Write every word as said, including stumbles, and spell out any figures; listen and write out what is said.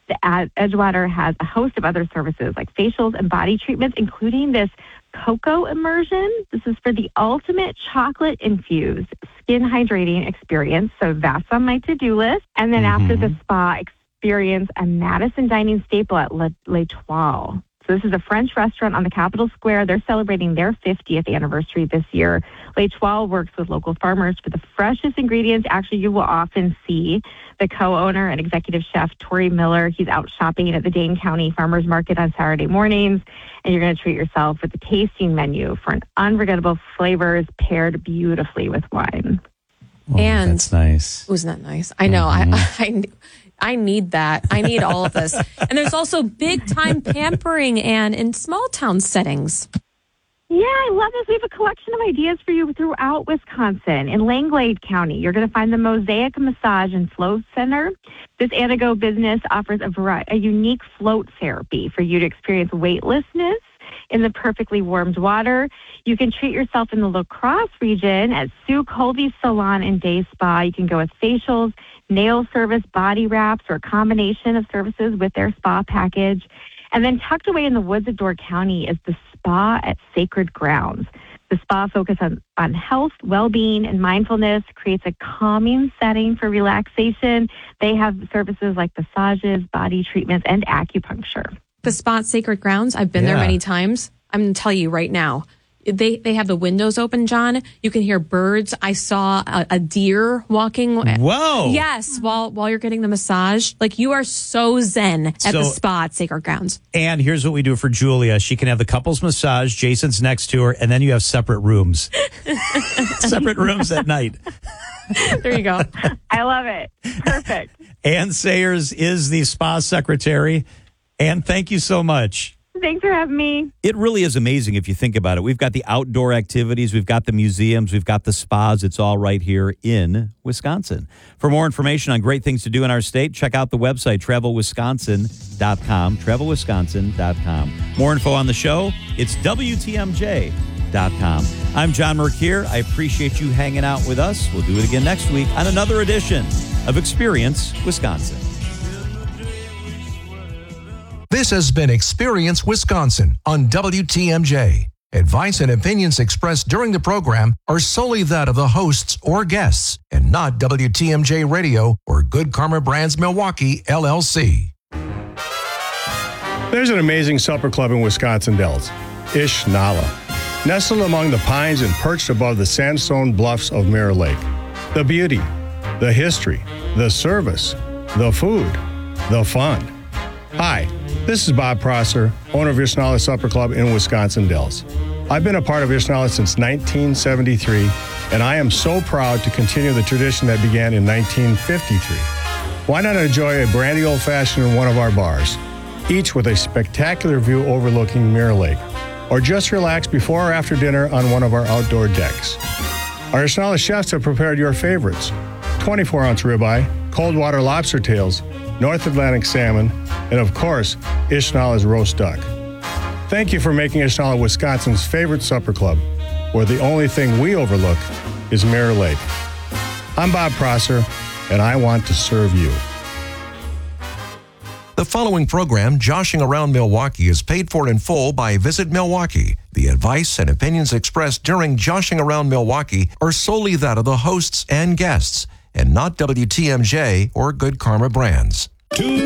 The Ed- Edgewater has a host of other services like facials and body treatments, including this cocoa immersion. This is for the ultimate chocolate-infused skin hydrating experience. So that's on my to-do list. And then mm-hmm. after the spa, experience a Madison dining staple at Le- L'Etoile. So this is a French restaurant on the Capitol Square. They're celebrating their fiftieth anniversary this year. L'Etoile works with local farmers for the freshest ingredients. Actually, you will often see the co-owner and executive chef, Tori Miller. He's out shopping at the Dane County Farmers Market on Saturday mornings, and you're going to treat yourself with a tasting menu for an unforgettable flavors paired beautifully with wine. Oh, and that's nice. Wasn't that nice? I know. Mm-hmm. I, I I need that. I need all of this. And there's also big time pampering, and in small town settings. Yeah, I love this. We have a collection of ideas for you throughout Wisconsin. In Langlade County, you're going to find the Mosaic Massage and Float Center. This Anago business offers a, variety, a unique float therapy for you to experience weightlessness in the perfectly warmed water. You can treat yourself in the La Crosse region at Sue Colby's Salon and Day Spa. You can go with facials, nail service, body wraps, or a combination of services with their spa package. And then tucked away in the woods of Door County is the Spa at Sacred Grounds. The spa focuses on, on health, well-being, and mindfulness, creates a calming setting for relaxation. They have services like massages, body treatments, and acupuncture. The Spa at Sacred Grounds, I've been yeah. there many times. I'm going to tell you right now. They they have the windows open, John. You can hear birds. I saw a, a deer walking. Whoa. Yes, while while you're getting the massage. Like, you are so zen at so, the Spa at Sacred Grounds. And here's what we do for Julia. She can have the couples massage. Jason's next to her, and then you have separate rooms. Separate rooms at night. There you go. I love it. Perfect. Ann Sayers is the spa secretary. Ann, thank you so much. Thanks for having me. It really is amazing if you think about it. We've got the outdoor activities, we've got the museums, we've got the spas. It's all right here in Wisconsin. For more information on great things to do in our state, check out the website, travel wisconsin dot com, travel wisconsin dot com. More info on the show, it's W T M J dot com. I'm John Mercure. I appreciate you hanging out with us. We'll do it again next week on another edition of Experience Wisconsin. This has been Experience Wisconsin on W T M J. Advice and opinions expressed during the program are solely that of the hosts or guests and not W T M J Radio or Good Karma Brands Milwaukee, L L C. There's an amazing supper club in Wisconsin Dells, Ish Nala. Nestled among the pines and perched above the sandstone bluffs of Mirror Lake. The beauty, the history, the service, the food, the fun. Hi, this is Bob Prosser, owner of Ishnala Supper Club in Wisconsin Dells. I've been a part of Ishnala since nineteen seventy-three, and I am so proud to continue the tradition that began in nineteen fifty-three. Why not enjoy a brandy old-fashioned in one of our bars, each with a spectacular view overlooking Mirror Lake, or just relax before or after dinner on one of our outdoor decks. Our Ishnala chefs have prepared your favorites: twenty-four ounce ribeye, cold water lobster tails, North Atlantic salmon, and of course, Ishnala's roast duck. Thank you for making Ishnala Wisconsin's favorite supper club, where the only thing we overlook is Mirror Lake. I'm Bob Prosser, and I want to serve you. The following program, Joshing Around Milwaukee, is paid for in full by Visit Milwaukee. The advice and opinions expressed during Joshing Around Milwaukee are solely that of the hosts and guests, and not W T M J or Good Karma Brands. Two